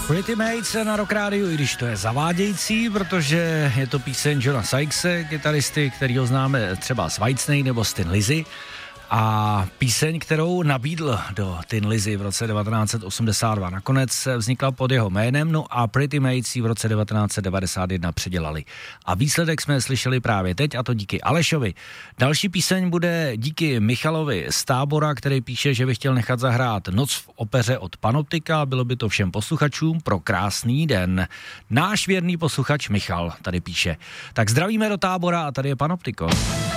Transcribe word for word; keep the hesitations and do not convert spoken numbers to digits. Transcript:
Pretty Mates na Rock Rádiu, i když to je zavádějící, protože je to píseň Johna Sykese, kytaristy, kterýho známe třeba z Whitesnake nebo z Thin Lizzy. A píseň, kterou nabídl do Thin Lizzy v roce devatenáct set osmdesát dva, nakonec vznikla pod jeho jménem, no a Pretty Mates v roce devatenáct set devadesát jedna předělali. A výsledek jsme slyšeli právě teď, a to díky Alešovi. Další píseň bude díky Michalovi z Tábora, který píše, že by chtěl nechat zahrát Noc v opeře od Panoptika, bylo by to všem posluchačům pro krásný den. Náš věrný posluchač Michal tady píše. Tak zdravíme do Tábora a tady je Panoptiko.